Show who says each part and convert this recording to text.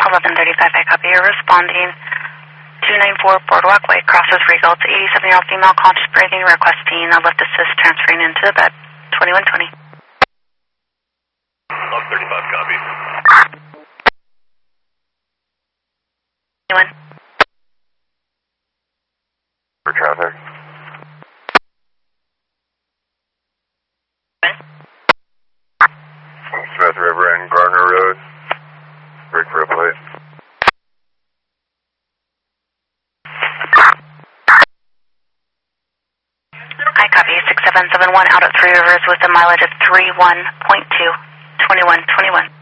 Speaker 1: 1135, I copy. You're responding. 294 Boardwalk Way, crosses Regal. It's 87-year-old female, conscious breathing, requesting a lift assist, transferring into the bed. 2120.
Speaker 2: 1135, copy.
Speaker 1: Anyone?
Speaker 2: For traffic. Smith River and Gardner Road. Break for a plate.
Speaker 1: I copy. 6771 out at Three Rivers with a mileage of 31.2. 2121.